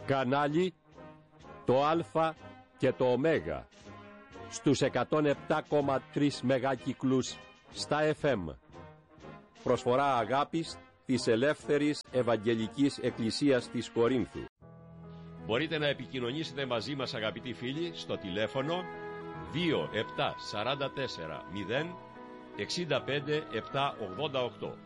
Κανάλι το Α και το Ω στους 107,3 μεγάκυκλους στα FM. Προσφορά αγάπης της Ελεύθερης Ευαγγελικής Εκκλησίας της Κορίνθου. Μπορείτε να επικοινωνήσετε μαζί μας, αγαπητοί φίλοι, στο τηλέφωνο 2744 0 65 788.